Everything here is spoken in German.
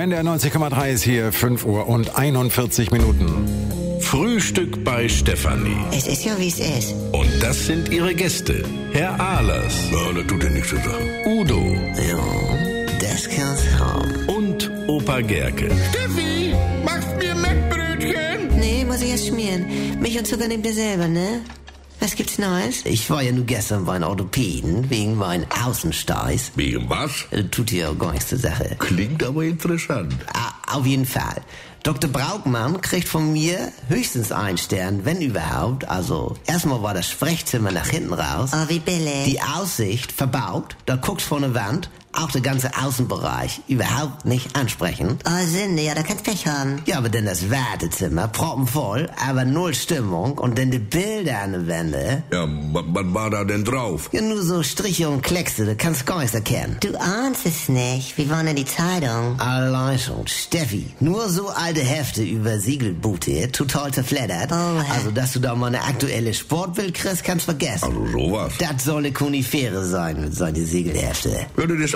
NDR 90,3 ist hier 5 Uhr und 41 Minuten. Frühstück bei Stefanie. Es ist ja, wie es ist. Und das sind ihre Gäste. Herr Ahlers. Ja, das tut ja nichts zu sagen. Udo. Ja, das kann's haben. Und Opa Gerke. Steffi, machst mir Mettbrötchen? Nee, muss ich erst schmieren. Milch und Zucker nehmt ihr selber, ne? Was gibt's Neues? Ich war ja nur gestern bei einem Orthopäden wegen meinem Außensteiß. Wegen was? Tut ja gar nichts zur Sache. Klingt aber interessant. Auf jeden Fall. Dr. Braukmann kriegt von mir höchstens 1 Stern, wenn überhaupt. Also, erstmal war das Sprechzimmer nach hinten raus. Oh, wie billig. Die Aussicht verbaut, da guckst vor eine Wand. Auch der ganze Außenbereich überhaupt nicht ansprechend. Oh, Sünde, ja, da kannst Pech haben. Ja, aber dann das Wartezimmer, proppenvoll, aber null Stimmung. Und dann die Bilder an den Wände. Ja, was war da denn drauf? Ja, nur so Striche und Kleckse, da kannst du gar nichts erkennen. Du ahnst es nicht. Wie war denn die Zeitung? Allein schon, Steffi. Nur so alte Hefte über Siegelboote, total zerfleddert. Oh, also, dass du da mal eine aktuelle Sportbild kriegst, kannst vergessen. Also sowas. Das soll eine Konifere sein mit solchen Siegelhefte. Ja, das ist